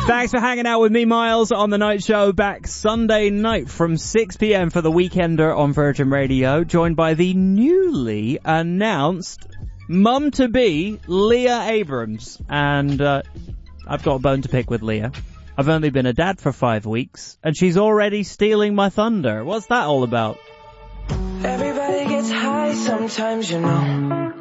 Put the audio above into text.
Thanks for hanging out with me, Miles, on The Night Show, back Sunday night from 6 p.m. for The Weekender on Virgin Radio, joined by the newly announced mum-to-be, Leah Abrams. And I've got a bone to pick with Leah. I've only been a dad for 5 weeks, and she's already stealing my thunder. What's that all about? Everybody gets high sometimes, you know.